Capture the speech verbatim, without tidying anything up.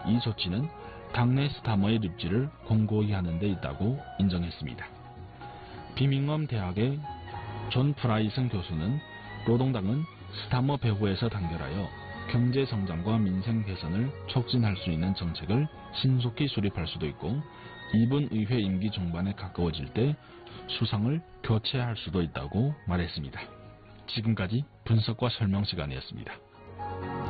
이 조치는 당내 스타머의 립지를 공고히 하는 데 있다고 인정했습니다. 비밍엄 대학의 존 프라이슨 교수는 노동당은 스타머 배후에서 단결하여 경제 성장과 민생 개선을 촉진할 수 있는 정책을 신속히 수립할 수도 있고 이번 의회 임기 중반에 가까워질 때 수상을 교체할 수도 있다고 말했습니다. 지금까지 분석과 설명 시간이었습니다.